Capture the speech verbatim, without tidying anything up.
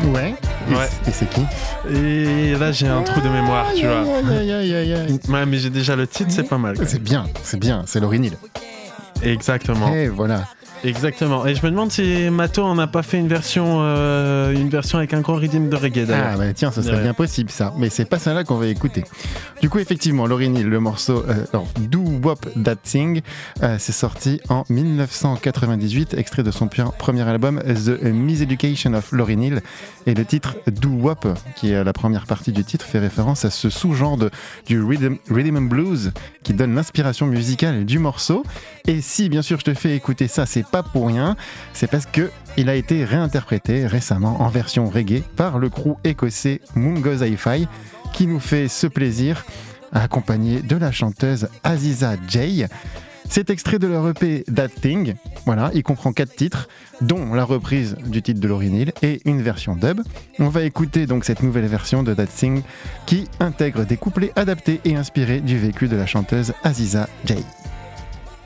Ouais. Et, Ouais. et c'est qui? Et là, j'ai un trou de mémoire, tu vois. Aïe, aïe, aïe, aïe. Ouais, mais j'ai déjà le titre, c'est pas mal. C'est bien, c'est bien, c'est Lauryn Hill. Exactement. Et voilà. Exactement. Et je me demande si Mato en a pas fait une version, euh, une version avec un gros rythme de reggae d'ailleurs. Ah bah tiens, ce serait Ouais. bien possible ça, mais c'est pas celle-là qu'on va écouter. Du coup effectivement, Lauryn Hill, le morceau euh, alors, Do Wop That Thing, euh, c'est sorti en dix-neuf cent quatre-vingt-dix-huit, extrait de son pi- premier album The Miseducation of Lauryn Hill, et le titre Do Wop, qui est la première partie du titre, fait référence à ce sous-genre de, du rhythm, rhythm and blues qui donne l'inspiration musicale du morceau. Et si bien sûr je te fais écouter ça, c'est pas pour rien, c'est parce que il a été réinterprété récemment en version reggae par le crew écossais Mungo's Hi-Fi, qui nous fait ce plaisir, accompagné de la chanteuse Aziza Jay. C'est extrait de leur E P That Thing. Voilà, il comprend quatre titres, dont la reprise du titre de Lauryn Hill et une version dub. On va écouter donc cette nouvelle version de That Thing qui intègre des couplets adaptés et inspirés du vécu de la chanteuse Aziza Jay.